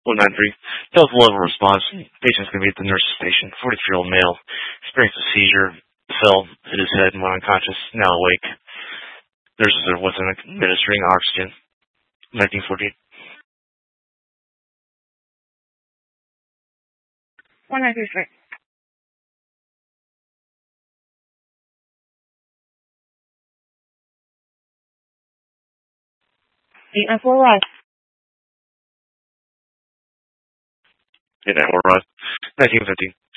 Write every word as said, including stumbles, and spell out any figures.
one nine three. Tell us the level of response. Patient's going to be at the nurse's station. forty-three-year-old male. Experienced a seizure. Fell, hit his head, and went unconscious. Now awake. Nurses are with him administering oxygen. nineteen forty-eight. one nine three three. eight nine four rise. eight nine four rise. nineteen fifty.